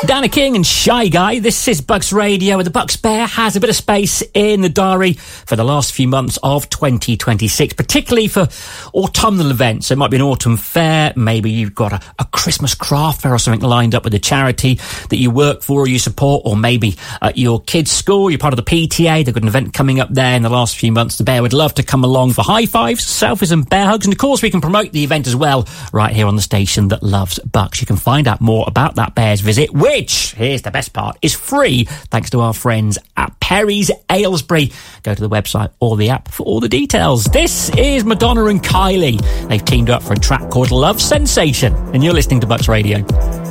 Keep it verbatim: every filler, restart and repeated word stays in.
Dana King and Shy Guy. This is Bucks Radio, where the Bucks Bear has a bit of space in the diary for the last few months of twenty twenty-six, particularly for autumnal events. So it might be an autumn fair, maybe you've got a, a Christmas craft fair or something lined up with a charity that you work for or you support, or maybe at your kids' school, you're part of the P T A, they've got an event coming up there in the last few months. The Bear would love to come along for high fives, selfies and bear hugs, and of course we can promote the event as well right here on the station that loves Bucks. You can find out more about that Bears visit, which, here's the best part, is free thanks to our friends at Perry's Aylesbury. Go to the website or the app for all the details. This is Madonna and Kylie. They've teamed up for a track called Love Sensation, and you're listening to Bucks Radio.